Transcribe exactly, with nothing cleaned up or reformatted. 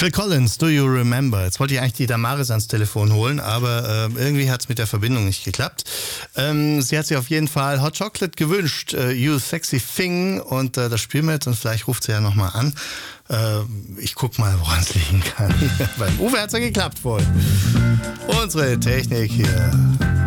Phil Collins, Do You Remember? Jetzt wollte ich eigentlich die Damaris ans Telefon holen, aber äh, irgendwie hat es mit der Verbindung nicht geklappt. Ähm, sie hat sich auf jeden Fall Hot Chocolate gewünscht, äh, You Sexy Thing, und äh, das spielen wir jetzt und vielleicht ruft sie ja nochmal an. Äh, ich guck mal, woran es liegen kann. Beim Uwe hat es ja geklappt vorhin. Unsere Technik hier.